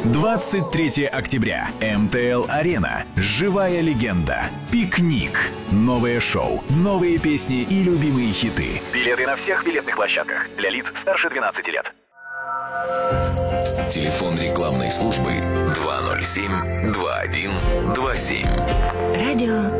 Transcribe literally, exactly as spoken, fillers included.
двадцать третьего октября. эм тэ эл-арена. Живая легенда. Пикник. Новое шоу, новые песни и любимые хиты. Билеты на всех билетных площадках. Для лиц старше двенадцати лет. Телефон рекламной службы два ноль семь два один два семь. Радио